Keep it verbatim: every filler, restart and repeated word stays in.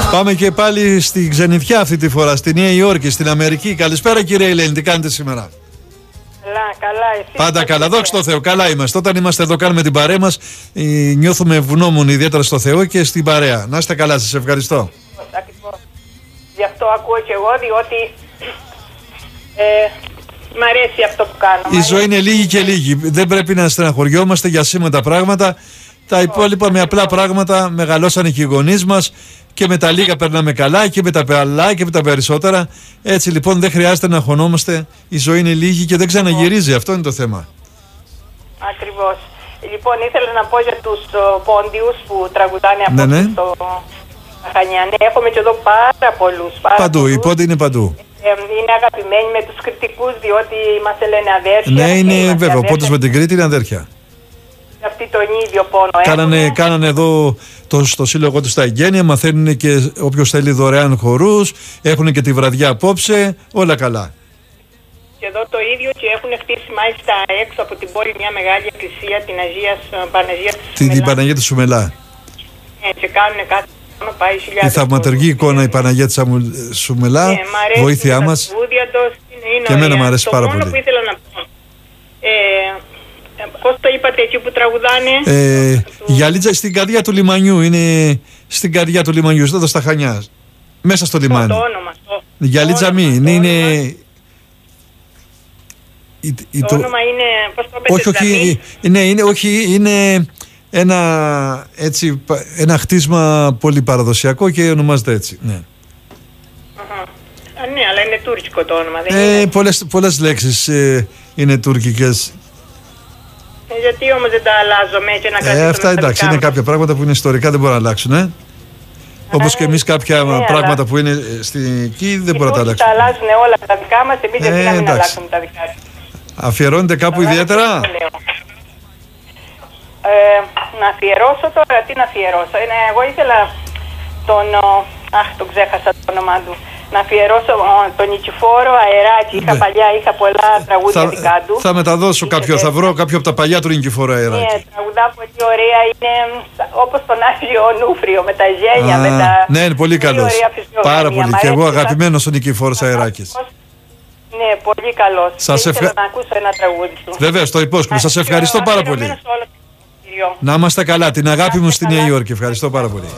Πάμε και πάλι στην ξενιθιά αυτή τη φορά, στη Νέα Υόρκη, στην Αμερική. Καλησπέρα κύριε Ελένη, τι κάνετε σήμερα? Καλά, καλά. Εσείς Πάντα καλά, δόξα τω Θεώ, καλά είμαστε. Όταν είμαστε εδώ κάνουμε την παρέα μας, νιώθουμε ευγνώμονοι ιδιαίτερα στο Θεό και στην παρέα. Να είστε καλά, σας ευχαριστώ. Ακριβώς. Γι' αυτό ακούω και εγώ, διότι ε, μ' αρέσει αυτό που κάνω. Η ζωή είναι λίγη και λίγη. Δεν πρέπει να στεναχωριόμαστε για σήμαντα πράγματα. Τα υπόλοιπα με απλά πράγματα μεγαλώσανε και οι γονείς μας και με τα λίγα περνάμε καλά και με τα πολλά και με τα περισσότερα. Έτσι λοιπόν δεν χρειάζεται να αγχωνόμαστε. Η ζωή είναι λίγη και δεν ξαναγυρίζει. Αυτό είναι το θέμα. Ακριβώς. Λοιπόν, ήθελα να πω για τους uh, πόντιους που τραγουδάνε από ναι, ναι. το Χανιά. Έχουμε και εδώ πάρα πολλούς. Πάρα παντού, πολλούς. οι πόντιοι είναι παντού. Ε, είναι αγαπημένοι με τους κριτικούς διότι μας λένε αδέρφια. Ναι, είναι βέβαια. Ο πόντος με την Κρήτη είναι αδέρφια. Αυτοί τον ίδιο πόνο κάνανε, κάνανε εδώ το, στο σύλλογο του τα εγγένεια, μαθαίνουν και όποιος θέλει δωρεάν χορούς, έχουν και τη βραδιά απόψε, όλα καλά. Και εδώ το ίδιο και έχουν χτίσει μάλιστα έξω από την πόλη μια μεγάλη εκκλησία, την Αγίας Παναγία της Σουμελά. Την Παναγία της Σουμελά. Ε, και κάνουν κάθε χρόνο, πάει χιλιάδες. Η θαυματουργή εικόνα η Παναγία της Σουμελά, ε, βοήθειά μας. Είναι, είναι και εμένα μου αρέσει πάρα πολύ. Το μόνο που ήθελα να πω. Ε, Πώς το είπατε εκεί που τραγουδάνε? Ε, του... Γιαλίτσα στην καρδιά του λιμανιού. Είναι στην καρδιά του λιμανιού, εδώ στα Χανιά. Μέσα στο λιμάνι. Το, το όνομα. Το, Γιαλίτσα το μη. όνομα, Είναι. Το, η, το, το όνομα είναι. Πώς το πετε, όχι, όχι, είναι, είναι, όχι, είναι ένα, έτσι, ένα χτίσμα πολύ παραδοσιακό και ονομάζεται έτσι. Ναι. Uh-huh. Α, ναι, αλλά είναι τουρκικό το όνομα. Δεν ε, είναι... πολλές, πολλές λέξεις ε, είναι τουρκικές. Γιατί όμως δεν τα αλλάζουμε και να κρατήσουμε. Ε, αυτά εντάξει, είναι κάποια πράγματα που είναι ιστορικά, δεν μπορούν να αλλάξουν. Ε? Όπως και εμείς κάποια ναι, πράγματα αλλά... που είναι στην εκεί δεν μπορούν να τα αλλάξουν. Τα αλλάζουν όλα τα δικά μας, εμείς δεν θέλαμε να αλλάξουμε τα δικά μας. Αφιερώνετε κάπου αλλά ιδιαίτερα? Ε, να αφιερώσω τώρα, τι να αφιερώσω. Ε, εγώ ήθελα τον, αχ, τον ξέχασα το όνομά του. Να αφιερώσω τον Νικηφόρο Αεράκη. Είχα ναι. παλιά, είχα πολλά τραγούδια θα, δικά του. Θα μεταδώσω κάποιο, θα βρω κάποιο από τα παλιά του Νικηφόρο Αεράκη. Ναι, τραγουδά πολύ ωραία. Είναι όπως τον Άγιο Ονούφριο με τα γένια. Α, με τα... Ναι, είναι πολύ καλός. Πάρα πολύ. Και εγώ αγαπημένος ο Νικηφόρος Αεράκης. Ναι, πολύ καλός. Σας ευχα... ήθελα να ακούσω ένα τραγούδι του. Βεβαίως, το υπόσχομαι. Σας ευχαριστώ πάρα πολύ. Να είμαστε καλά. Την αγάπη μου στη Νέα Υόρκη. Ευχαριστώ πάρα πολύ.